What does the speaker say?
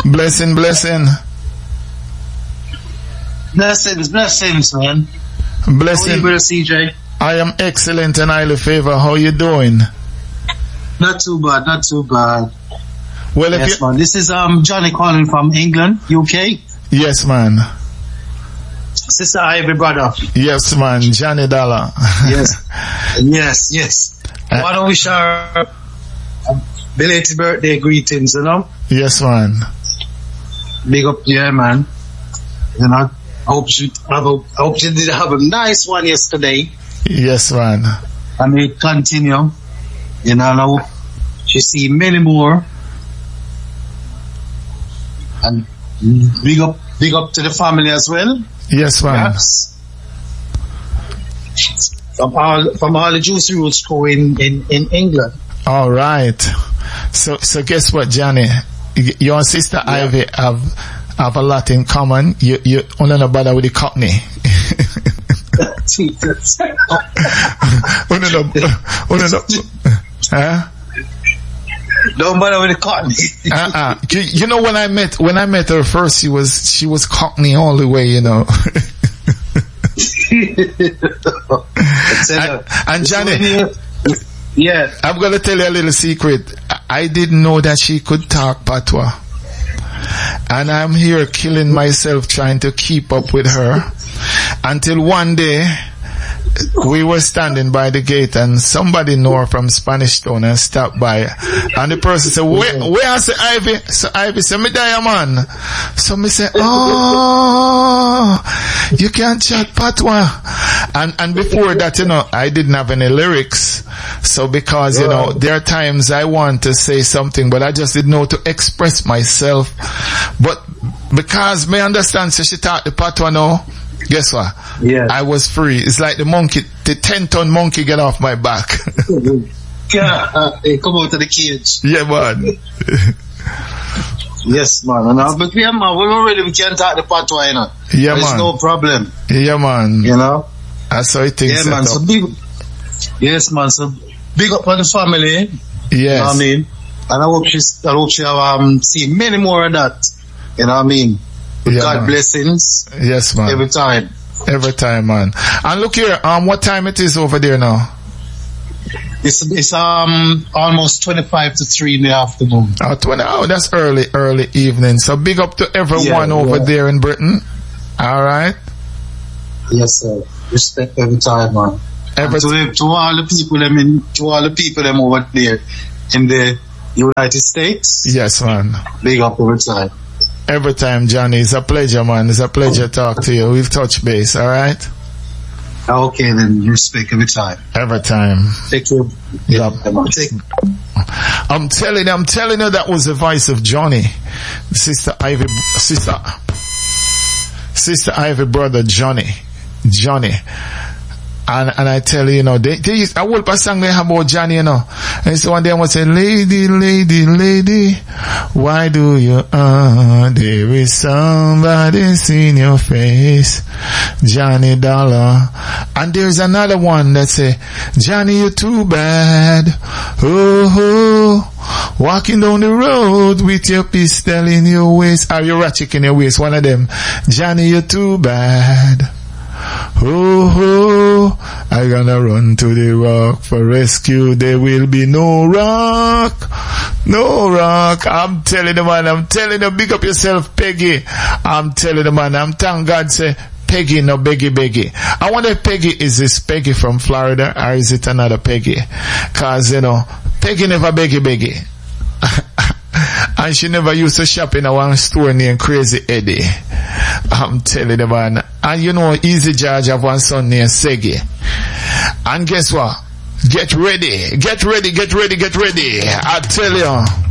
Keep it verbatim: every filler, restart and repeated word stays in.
Blessing, blessing. Blessings, blessings, man. Blessing. How are you, brother C J? I am excellent and highly favored. How you doing? Not too bad, not too bad. Well, if yes, you... man. This is um Johnny calling from England, U K. Yes, man. Sister Ivy, brother. Yes, man. Johnny Dollar. Yes. Yes, yes. Uh, Why don't we share belated birthday greetings, you know? Yes, man. Big up, yeah, man. You know, I hope you have a, I hope you did have a nice one yesterday. Yes, man. And we continue. You know, now you see many more. And big up, big up to the family as well. Yes, man. Yes. From all, from all the Juicy Roots crew in, in, in England. All right. So, so guess what, Johnny? Your sister yeah. Ivy have, have a lot in common. You, you only no bother with the Cockney. Jesus. Only no, only no, huh? Don't bother with the Cockney. uh-uh. You, you know, when I met, when I met her first, she was, she was Cockney all the way, you know. and, and Johnny, yeah, I'm gonna tell you a little secret. I didn't know that she could talk patois, and I'm here killing myself trying to keep up with her until one day we were standing by the gate and somebody know her from Spanish Town and stopped by, and the person said, where, where is the Ivy? So Ivy said, me there, man. So me say, oh, you can't chat patois. And, and before that, you know, I didn't have any lyrics. So because, you know, there are times I want to say something, but I just didn't know to express myself. But because me understand, so she taught the patois now, guess what? Yeah. I was free. It's like the monkey, the ten ton monkey get off my back. Yeah, uh, hey, come out of the cage. Yeah, man. Yes, man. And uh, but yeah, man, we already we can talk the patois, you know. Yeah, There's man. no problem. Yeah, man. You know. That's how it thinks. Yeah, man. Up. So big. Yes, man. So big up on the family. Yes. You know what I mean? And I hope she's, I hope she have um see many more of that. You know what I mean? With Yeah, God man. blessings. Yes, man. Every time. Every time, man. And look here, um, what time it is over there now? It's it's um almost twenty-five to three in the afternoon. Oh, twenty, oh, that's early, early evening. So big up to everyone Yeah, over yeah. there in Britain. All right. Yes, sir. Respect every time, man. Every And to, to all the people them in, to all the people them over there in the United States. Yes, man. Big up every time. Every time, Johnny. It's a pleasure, man. It's a pleasure to talk to you. We've touched base, all right? Okay, then respect every time. Every time. Take care. Yep. Take. I'm telling you, I'm telling you, that was the voice of Johnny. Sister Ivy, sister, sister Ivy, brother Johnny, Johnny. And, and I tell you, you know, they, they used, I will pass song they have about Johnny, you know. And so one day I would say, lady, lady, lady, why do you, uh, there is somebody in your face, Johnny Dollar. And there's another one that say, Johnny, you're too bad. Oh, oh, walking down the road with your pistol in your waist. Are you ratchet in your waist? One of them. Johnny, you're too bad. Oh, oh, I gonna run to the rock for rescue. There will be no rock, no rock. I'm telling the man, I'm telling you, big up yourself, Peggy. I'm telling the man, I'm thank God say Peggy, no Beggy Beggy. I wonder if Peggy, is this Peggy from Florida or is it another Peggy? Cause you know, Peggy never Beggy Beggy. And she never used to shop in a one store named Crazy Eddie. I'm telling you, man. And you know, Easy George have one son named Seggy. And guess what? Get ready. Get ready, get ready, get ready. I tell you.